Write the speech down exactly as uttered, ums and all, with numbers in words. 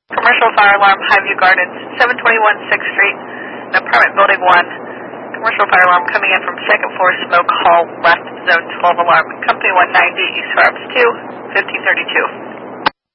Commercial fire alarm, Highview Gardens, seven twenty-one sixth Street, apartment building one. Commercial fire alarm coming in from second floor smoke hall, left zone twelve alarm. Company one ninety, East Harps two, fifteen thirty-two.